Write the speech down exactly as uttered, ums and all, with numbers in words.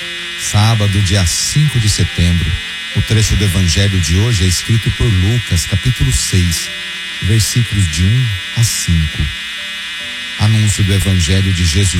Sábado, dia cinco de setembro. O trecho do evangelho de hoje é escrito por Lucas, capítulo seis, versículos de um a cinco. Anúncio do evangelho de Jesus